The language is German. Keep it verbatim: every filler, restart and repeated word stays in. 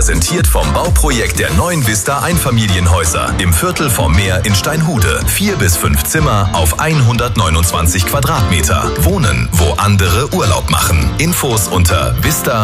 präsentiert vom Bauprojekt der neuen Vista Einfamilienhäuser im Viertel vom Meer in Steinhude. Vier bis fünf Zimmer auf hundertneunundzwanzig Quadratmeter. Wohnen, wo andere Urlaub machen. Infos unter vista